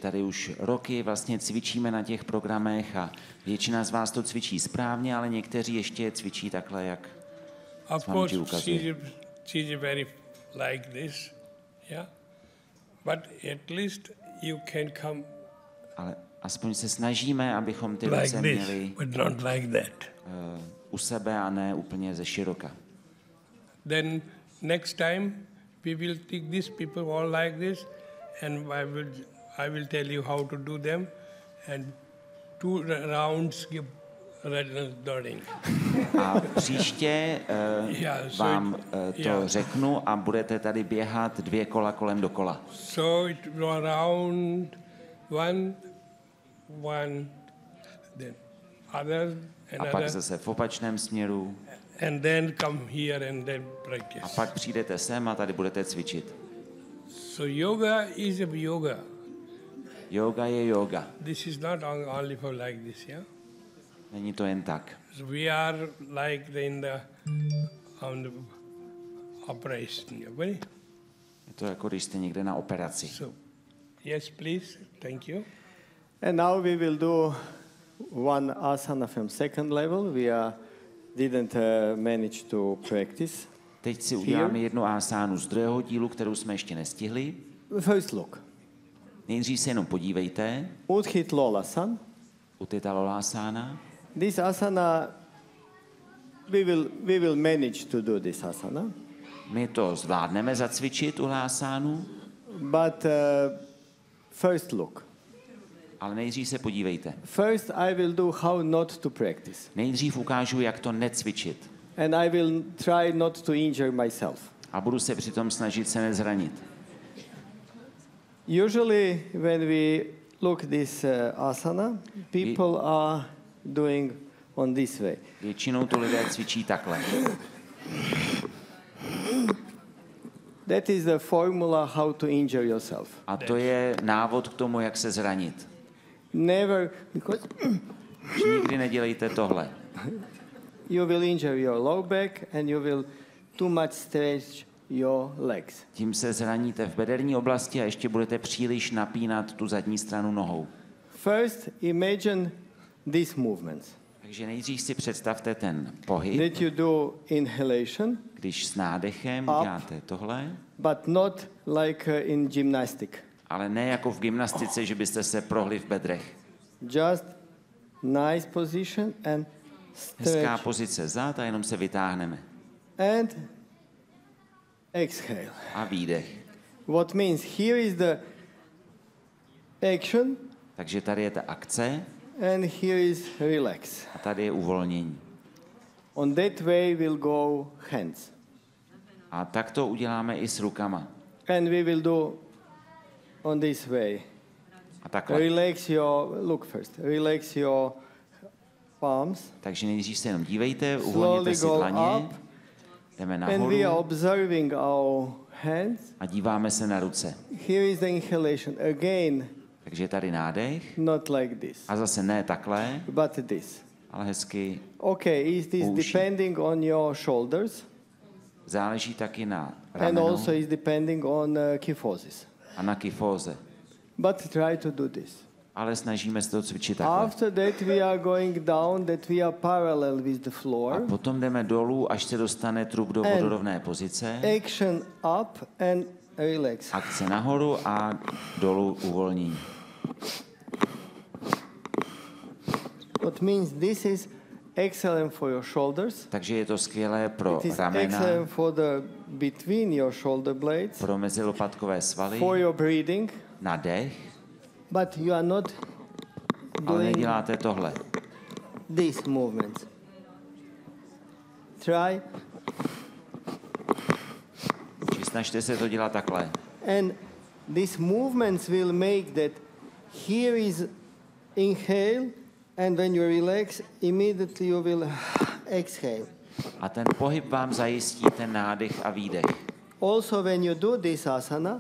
tady už roky vlastně cvičíme na těch programech a většina z vás to cvičí správně, ale někteří ještě cvičí takhle, jak Of vám course, ti ukazuje. she's very like this, yeah. But at least you can come Ale aspoň se snažíme, abychom ty like ruce this, měli but not like that. u sebe a ne úplně ze široka. Then next time we will take these people all like this, and I will tell you how to do them, and 2 rounds give nodding. A příště vám to řeknu a budete tady běhat 2 kola kolem dokola. So it was round one, then other, A pak zase v opačném směru. and then come here and then practice. A pak přijdete sem a tady budete cvičit. So yoga is a yoga. Yoga je yoga. This is not only for like this, yeah. Není to jen tak. So we are like on the operation. Okay? Je to jako když jste někde na operaci. So, yes, please. Thank you. And now we will do one asana from second level. We didn't manage to practice. Teď si uděláme jednu asánu z druhého dílu, kterou jsme ještě nestihli. First look. Nejdřív se jenom podívejte. Udhit Lolasan. Utthita Lolasana. This asana, we will manage to do this asana. My to zvládneme zacvičit u asánu. But first look. Ale nejdřív se podívejte. First I will do how not to practice. Nejdřív ukážu, jak to necvičit. And I will try not to injure myself. A budu se přitom snažit se nezranit. Usually when we look this asana, people are doing on this way. Většinou to lidé cvičí takhle. That is the formula how to injure yourself. A to je návod k tomu, jak se zranit. Never, because Nikdy nedělejte tohle. you will injure your low back and you will too much stretch your legs. Tím se zraníte v bederní oblasti a ještě budete příliš napínat tu zadní stranu nohou. First, imagine these movements. Takže nejdřív si představte ten pohyb, That you do inhalation, když s nádechem Up. děláte tohle, but not like in gymnastic. ale ne jako v gymnastice, že byste se prohli v bedrech. Just nice position and Hezká stretch. pozice zad a jenom se vytáhneme. And exhale. A výdech. What means here is the action Takže tady je ta akce and here is relax. a tady je uvolnění. On that way will go hands. A tak to uděláme i s rukama. And we will do on this way. A takhle. Relax your, look first, relax your palms. Takže nejdřív se jenom dívejte, Slowly uvolněte si go dlaně, up. jdeme And we are nahoru observing our hands. a díváme se na ruce. Here is the inhalation. Again, Takže tady nádech not like this, a zase ne takhle, but this. ale hezky. Okay, is this Uši. depending on your shoulders? Záleží taky na And rameno also is depending on kyphosis. a na kyfóze. But try to do this. Ale snažíme se to cvičit takhle. After that we are going down, that we are parallel with the A floor. potom jdeme dolů, až se dostane trup do And vodorovné pozice. Action up and relax. Akce nahoru a dolů uvolnění. What means this is excellent for your shoulders. Takže je to skvělé pro It is ramena, excellent for the between your shoulder blades, pro mezilopatkové svaly, for your breathing. na dech, But you are not ale doing neděláte tohle. these movements. Try Či snažte se to dělat takhle. and these movements will make that here is inhale and when you relax immediately you will exhale. A ten pohyb vám zajistí ten nádech a výdech. Also when you do this asana,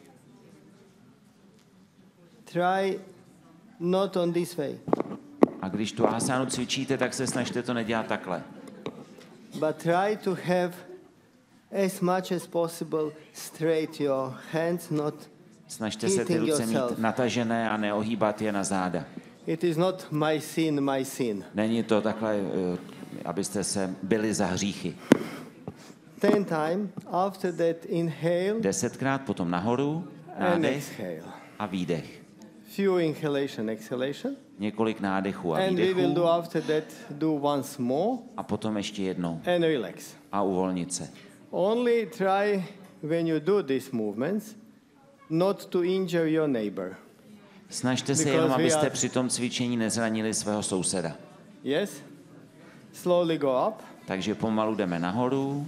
try not on this way, A když tu asánu cvičíte, tak se snažte to nedělat takhle. but try to have as much as possible straight your hands, not Snažte se ty ruce mít natažené a neohýbat je na záda. It is not my sin. Není to takhle, abyste se bili za hříchy. 10 times, after that inhale 10krát, potom nahoru, and nádech exhale. a výdech. Few inhalation, exhalation. Několik nádechů a And we will do výdechů after that, do once more a potom ještě jednou and relax. a uvolnit se. Only try when you do these movements not to injure your neighbor. Snažte se jenom, abyste při tom cvičení nezranili svého souseda. Yes? Slowly go up. Takže pomalu jdeme nahoru.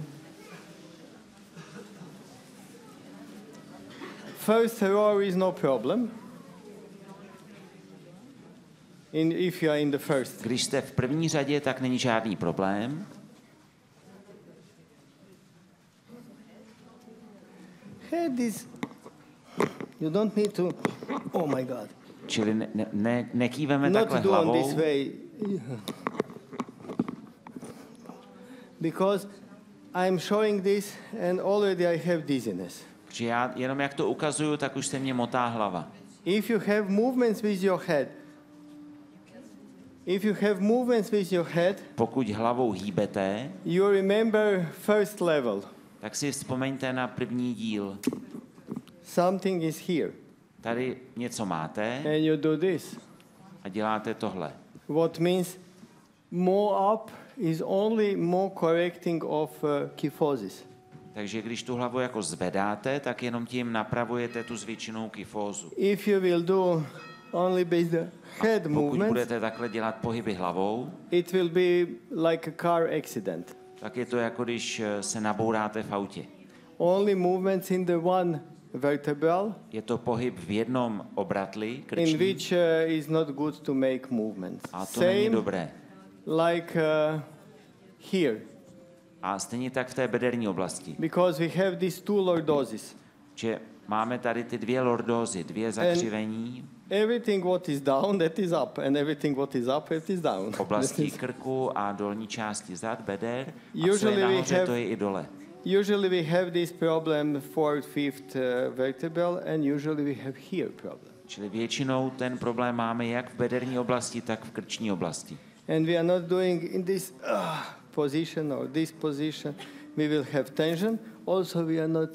First row is no problem. If you are in the first. Když jste v první řadě, tak není žádný problém. Head is. You don't need to. Oh my God. Čili nekýveme Not takhle do on hlavou. this way. Because I'm showing this and already I have dizziness. Protože já jenom jak to ukazuju, tak už se mě motá hlava. If you have movements with your head, Pokud hlavou hýbete, you remember first level. tak si vzpomeňte na první díl. Something is here. Tady něco máte And you do this. a děláte tohle. What means more up is only more correcting of kyphosis. Takže když tu hlavu jako zvedáte, tak jenom tím napravujete tu zvětšenou kyfózu. If you will do only by the head Pokud movements, budete takhle dělat pohyby hlavou, it will be like a car accident. tak je to jako když se nabouráte v autě. Only movements in the one vertebral, Je to pohyb v jednom obratli, in krční, which is not good to make movements. a to není Same dobré. like here, A stejně tak v té bederní oblasti. because we have these two lordosis. Že máme tady ty dvě lordózy, dvě zakřivení Everything what is down, that is up, and everything what is up, that is down. v oblasti krku a dolní části zad, beder. A co Usually je we nahoře, have- to je i dole. Usually we have this problem fourth, fifth vertebral, and usually we have here problem. Čili většinou ten problém máme jak v bederní oblasti, tak v krční oblasti. And we are not doing in this position or this position. We will have tension. Also, we are not.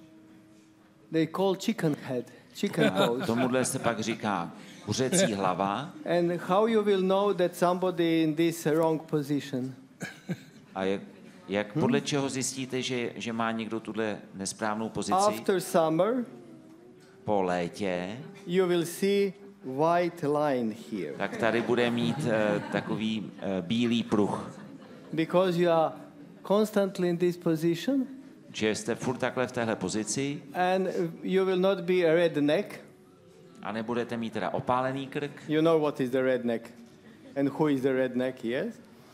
They call chicken head, chicken pose. Tomuhle se pak říká kuřecí hlava. And how you will know that somebody in this wrong position? A jak podle čeho zjistíte, že má někdo tuhle nesprávnou pozici? After summer, Po létě, you will see white line here tak tady bude mít takový bílý pruh. because you are constantly in this position, Že jste furt takhle v téhle pozici and you will not be a redneck. a nebudete mít teda opálený krk. You know what is the redneck and who is the redneck, yes?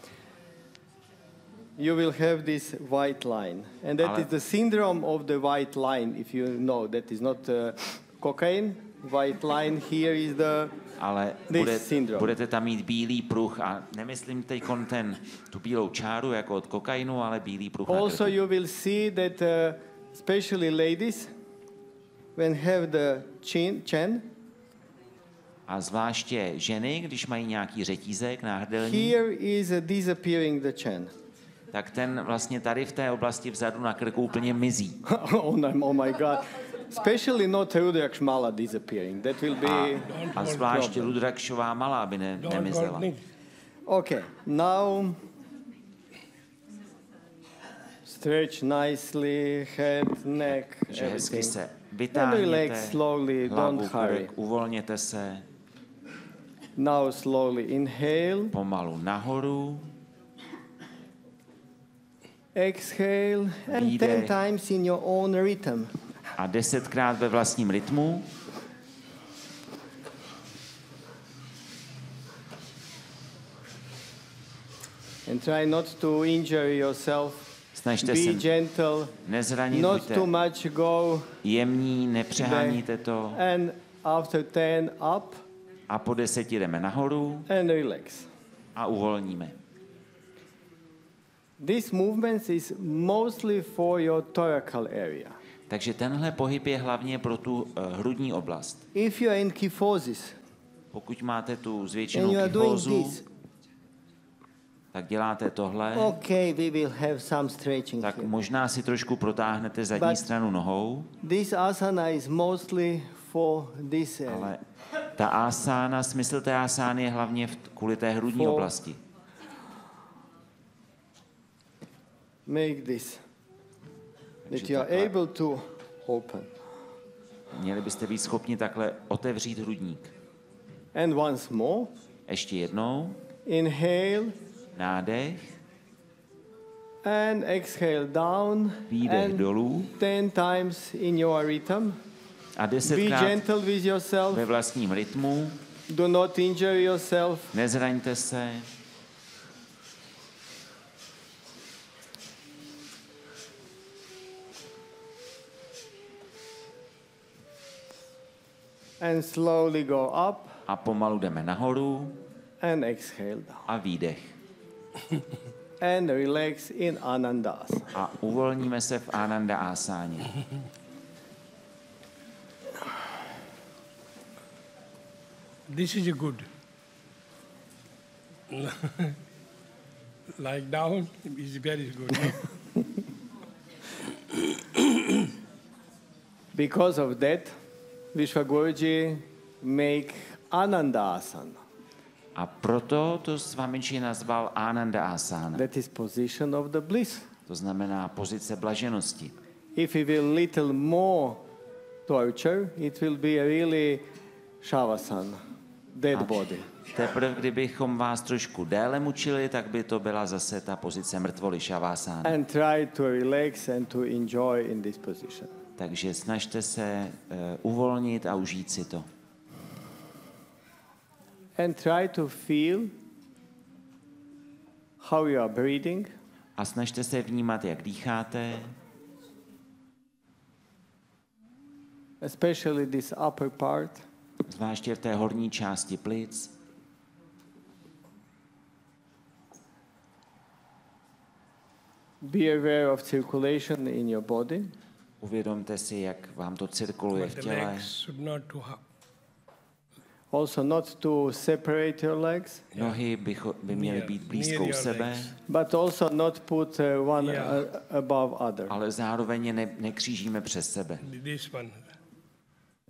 You will have this white line. And that is the syndrome of the white line, if you know. That is not cocaine. White line here is the Ale syndrome. budete tam mít bílý pruh a nemyslím teď tu bílou čáru jako od kokainu, ale bílý pruh na Also, krku. you will see that, especially ladies, when have the chin, A zvláště ženy, když mají nějaký řetízek náhrdelní, here is disappearing the chin. tak ten vlastně tady v té oblasti vzadu na krku úplně mizí. Oh my God. Especially not Rudraksh Mala disappearing. That will be... A zvláště Rudrakšová malá by nemizela. Okay, now stretch nicely, head, neck, Že hezky everything. se And vytáhněte, relax slowly, hlavu, don't hurry. krk, uvolněte se, Now slowly inhale, pomalu nahoru, exhale, and Výdech. 10 times in your own rhythm. a 10krát ve vlastním rytmu. And try not to injure yourself. Snažte Be se gentle, nezranit, not buďte too much go. jemní, nepřeháníte to And after 10, up a po 10 jdeme nahoru and relax. a uvolníme. This movement is mostly for your thoracal area. Takže tenhle pohyb je hlavně pro tu hrudní oblast. If you are in kyphosis, Pokud máte tu and zvětšenou you are doing kyfózu, this, tak děláte tohle, okay, we will have some stretching tak here. možná si trošku protáhnete zadní But- stranu nohou, This asana is mostly for this area. ale ta asána, smysl té asány je hlavně kvůli té hrudní For- oblasti. Make this, that Takže you are takhle. able to open. Měli byste být schopni takhle otevřít hrudník. And once more, Ještě jednou, inhale nádech, and exhale down. výdech And dolů 10 times in your rhythm. a Be 10krát gentle with yourself. ve vlastním rytmu. Do not injure yourself. Nezraňte se. And slowly go up A pomalu jdeme nahoru and exhale down. a výdech. And relax in Anandasana. A uvolníme se v Ananda asáně. This is a good. Like down is very good. Because of that, Vishwaguruji make Anandasana. A proto to Swamiji nazval Ananda asana. That is position of the bliss. To znamená pozice blaženosti. If we will little more torture, it will be a really Shavasana, dead body. Teprve, kdybychom vás trošku déle mučili, tak by to byla zase ta pozice mrtvoly šavásána. And try to relax and to enjoy in this position. Takže snažte se uvolnit a užít si to. And try to feel how you are breathing. A snažte se vnímat, jak dýcháte, Especially this upper part. zvláště v té horní části plic. Be aware of circulation in your body. Uvědomte si, jak vám to cirkuluje v The těle. legs should not to Also not to separate your legs, Nohy by měly Near- být near blízko u your sebe, legs. but also not put one Yeah. above other. ale zároveň je nekřížíme přes sebe. this one.